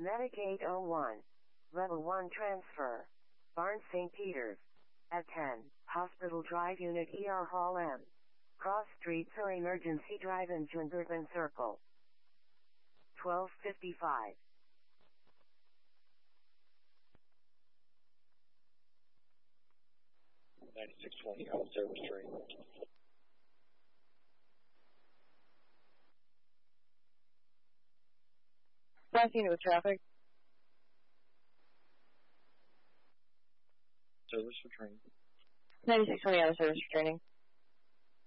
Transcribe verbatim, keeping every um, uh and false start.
Medic eight oh one. Level one transfer. Barnes Saint Peter's. At ten, Hospital Drive Unit E R Hall M. Cross Streets or Emergency Drive in Jungervan Circle. twelve fifty-five. ninety-six twenty on service train. Passing with traffic. Service for train. ninety-six twenty out of service for training.